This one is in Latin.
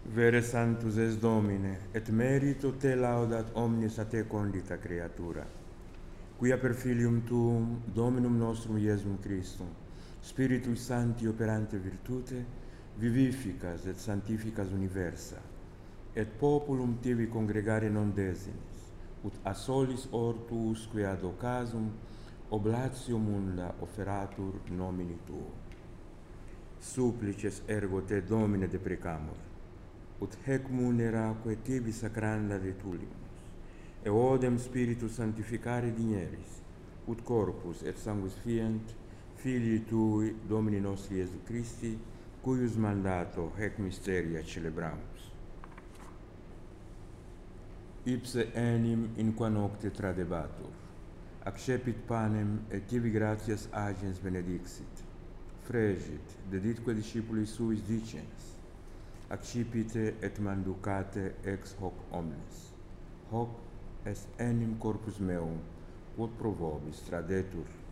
Vere sanctus es Domine, et merito te laudat omnis a te condita creatura, quia per filium tuum, Dominum nostrum Iesum Christum, Spiritui Sancti operante virtute, vivificas et sanctificas universa, et populum tibi congregare non desinis, ut a solis ortuusque ad occasum oblatio munda offeratur nomini tuo. Supplices ergo te, Domine, deprecamur, ut hec muneraque tibi sacranda de tullimus, eodem Spiritus sanctificare digneris, ut corpus et sanguis fient, Filii Tui, Domini nostri Iesu Christi, cuius mandato hec mysteria celebramus. Ipse enim in qua nocte tradebatur, accepit panem et tibi gratias agens benedixit, fregit, deditque discipuli suis dicens, accipite et manducate ex hoc omnes. Hoc est enim corpus meum, quod pro vobis tradetur.